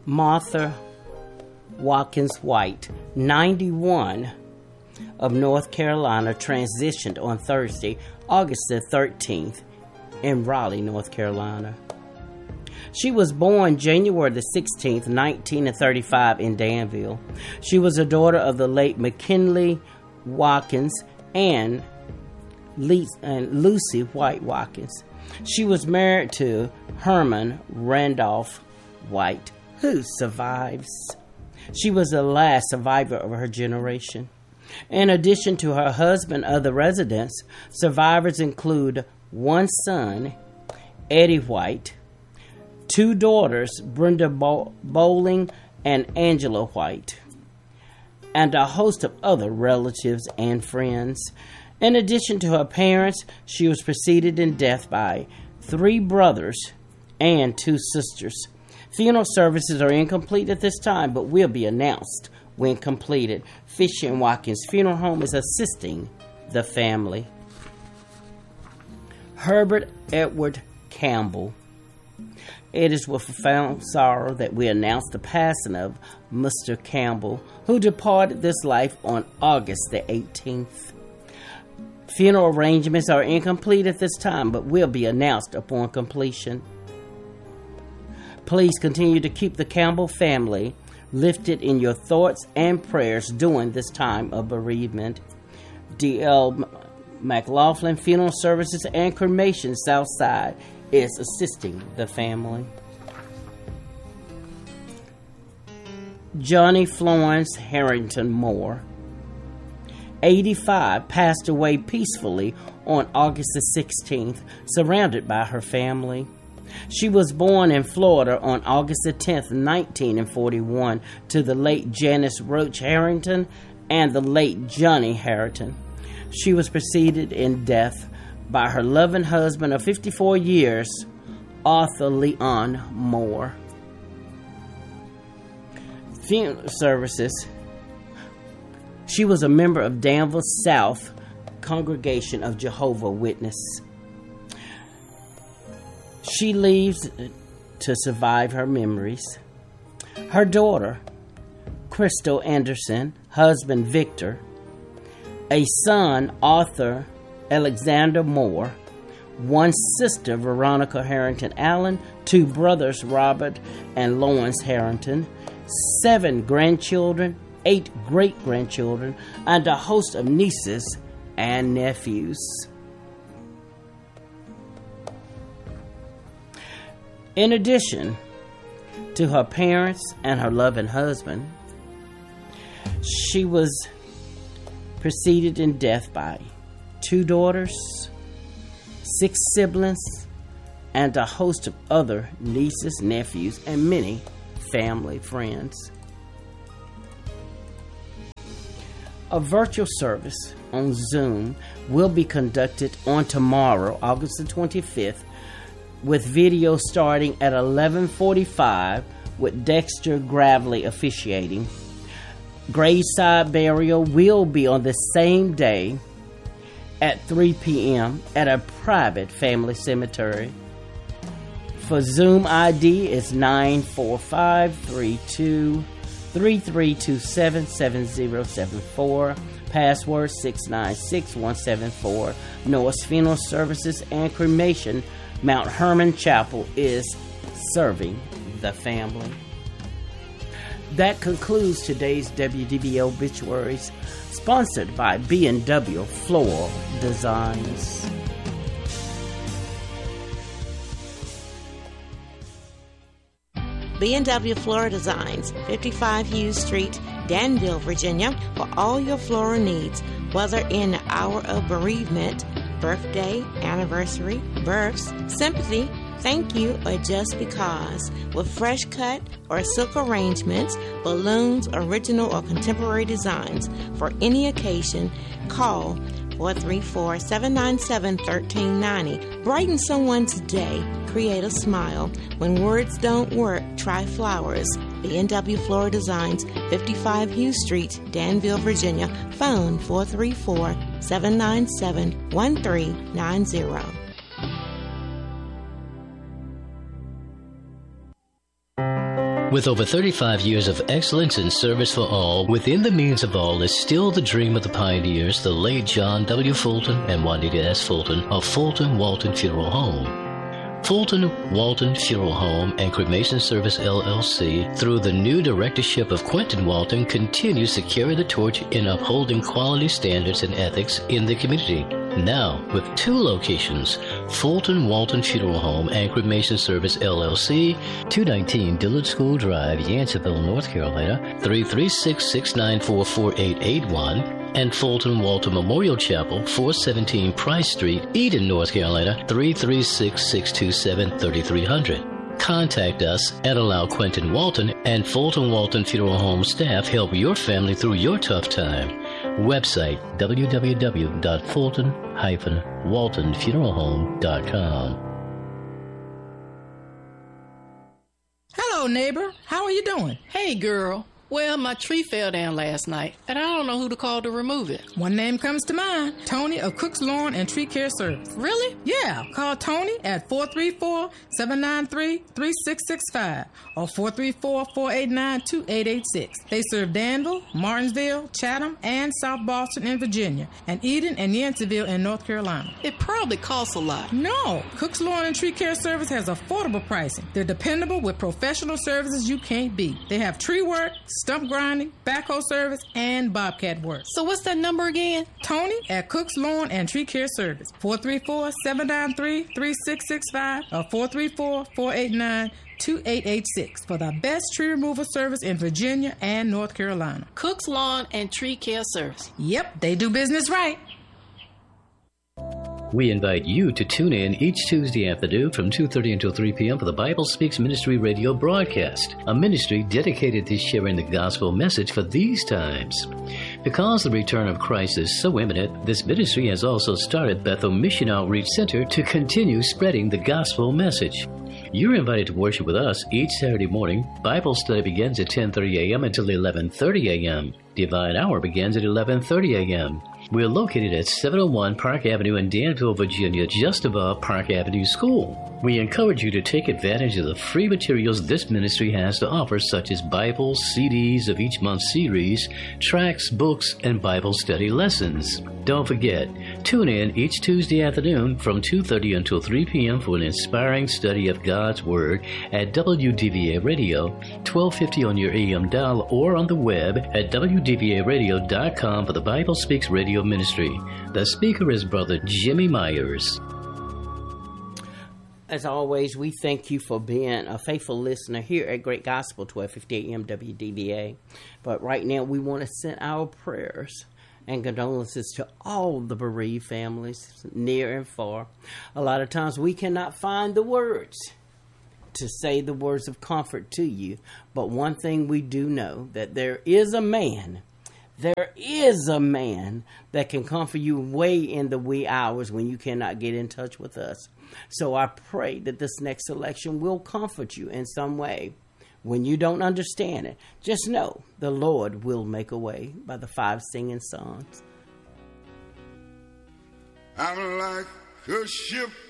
Martha Watkins White, 91, of North Carolina, transitioned on Thursday, August the 13th, in Raleigh, North Carolina. She was born January the 16th, 1935, in Danville. She was a daughter of the late McKinley Watkins and Lucy White Watkins. She was married to Herman Randolph White, who survives. She was the last survivor of her generation. In addition to her husband, other residents, survivors include one son, Eddie White, two daughters, Brenda Bowling and Angela White, and a host of other relatives and friends. In addition to her parents, she was preceded in death by three brothers and two sisters. Funeral services are incomplete at this time, but will be announced when completed. Fisher and Watkins Funeral Home is assisting the family. Herbert Edward Campbell. It is with profound sorrow that we announce the passing of Mr. Campbell, who departed this life on August the 18th. Funeral arrangements are incomplete at this time, but will be announced upon completion. Please continue to keep the Campbell family lifted in your thoughts and prayers during this time of bereavement. D.L. McLaughlin Funeral Services and Cremation Southside is assisting the family. Johnny Florence Harrington Moore, 85, passed away peacefully on August the 16th, surrounded by her family. She was born in Florida on August the 10th, 1941, to the late Janice Roach Harrington and the late Johnny Harrington. She was preceded in death by her loving husband of 54 years, Arthur Leon Moore. Funeral services. She was a member of Danville South Congregation of Jehovah's Witnesses. She leaves to survive her memories. Her daughter, Crystal Anderson, husband Victor, a son, Arthur Alexander Moore, one sister, Veronica Harrington Allen, two brothers, Robert and Lawrence Harrington, 7 grandchildren, 8 great-grandchildren, and a host of nieces and nephews. In addition to her parents and her loving husband, she was preceded in death by 2 daughters, 6 siblings, and a host of other nieces, nephews, and many family friends. A virtual service on Zoom will be conducted on tomorrow, August the 25th, with video starting at 11:45 with Dexter Gravely officiating. Graveside burial will be on the same day at 3 p.m. at a private family cemetery. For Zoom ID is 9453233277074. Password 696174. Norris Funeral Services and Cremation, Mount Hermon Chapel, is serving the family. That concludes today's WDBO Obituaries, sponsored by B&W Floral Designs. B&W Floral Designs, 55 Hughes Street, Danville, Virginia, for all your floral needs, whether in the hour of bereavement, birthday, anniversary, births, sympathy, thank you, or just because. With fresh cut or silk arrangements, balloons, original or contemporary designs for any occasion, call 434-797-1390. Brighten someone's day. Create a smile. When words don't work, try flowers. B&W Floral Designs, 55 Hughes Street, Danville, Virginia. Phone 434-797-1390. With over 35 years of excellence and service for all, within the means of all is still the dream of the pioneers, the late John W. Fulton and Juanita S. Fulton of Fulton Walton Funeral Home. Fulton Walton Funeral Home and Cremation Service LLC, through the new directorship of Quentin Walton, continues to carry the torch in upholding quality standards and ethics in the community. Now, with 2 locations, Fulton Walton Funeral Home and Cremation Service LLC, 219 Dillard School Drive, Yanceyville, North Carolina, 336-694-4881, and Fulton Walton Memorial Chapel, 417 Price Street, Eden, North Carolina, 336-627-3300. Contact us and allow Quentin Walton and Fulton Walton Funeral Home staff help your family through your tough time. Website www.fulton-waltonfuneralhome.com. Hello, neighbor. How are you doing? Hey, girl. Well, my tree fell down last night, and I don't know who to call to remove it. One name comes to mind. Tony of Cook's Lawn and Tree Care Service. Really? Yeah. Call Tony at 434-793-3665 or 434-489-2886. They serve Danville, Martinsville, Chatham, and South Boston in Virginia, and Eden and Yanceyville in North Carolina. It probably costs a lot. No. Cook's Lawn and Tree Care Service has affordable pricing. They're dependable with professional services you can't beat. They have tree work, stump grinding, backhoe service, and bobcat work. So what's that number again? Tony at Cook's Lawn and Tree Care Service, 434-793-3665 or 434-489-2886 for the best tree removal service in Virginia and North Carolina. Cook's Lawn and Tree Care Service. Yep, they do business right. We invite you to tune in each Tuesday afternoon from 2:30 until 3 p.m. for the Bible Speaks Ministry radio broadcast, a ministry dedicated to sharing the gospel message for these times. Because the return of Christ is so imminent, this ministry has also started Bethel Mission Outreach Center to continue spreading the gospel message. You're invited to worship with us each Saturday morning. Bible study begins at 10:30 a.m. until 11:30 a.m. Divine Hour begins at 11:30 a.m. We're located at 701 Park Avenue in Danville, Virginia, just above Park Avenue School. We encourage you to take advantage of the free materials this ministry has to offer, such as Bibles, CDs of each month's series, tracts, books, and Bible study lessons. Don't forget, tune in each Tuesday afternoon from 2:30 until 3 p.m. for an inspiring study of God's Word at WDVA Radio, 1250 on your AM dial, or on the web at WDVAradio.com for the Bible Speaks Radio Ministry. The speaker is Brother Jimmy Myers. As always, we thank you for being a faithful listener here at Great Gospel 1250 AM WDVA. But right now, we want to send our prayers and condolences to all the bereaved families, near and far. A lot of times we cannot find the words to say the words of comfort to you. But one thing we do know, that there is a man that can comfort you way in the wee hours when you cannot get in touch with us. So I pray that this next selection will comfort you in some way. When you don't understand it, just know the Lord will make a way, by the Five Singing Sons. I'm like a ship